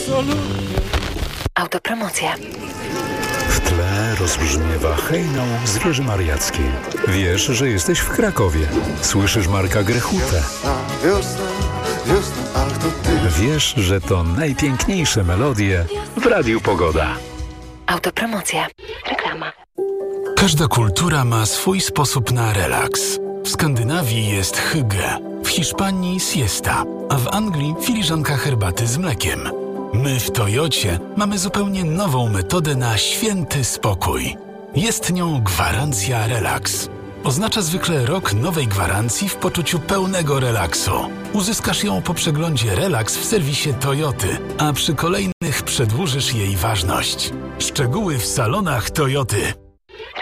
absolutnie. Autopromocja. W tle rozbrzmiewa hejnał z Wieży Mariackiej. Wiesz, że jesteś w Krakowie. Słyszysz Marka Grechutę. Wiosna, wiosna, ach to ty. Wiesz, że to najpiękniejsze melodie w Radiu Pogoda. Autopromocja. Reklama. Każda kultura ma swój sposób na relaks. W Skandynawii jest hygge, w Hiszpanii siesta, a w Anglii filiżanka herbaty z mlekiem. My w Toyocie mamy zupełnie nową metodę na święty spokój. Jest nią gwarancja relaks. Oznacza zwykle rok nowej gwarancji w poczuciu pełnego relaksu. Uzyskasz ją po przeglądzie Relaks w serwisie Toyoty, a przy kolejnych przedłużysz jej ważność. Szczegóły w salonach Toyoty.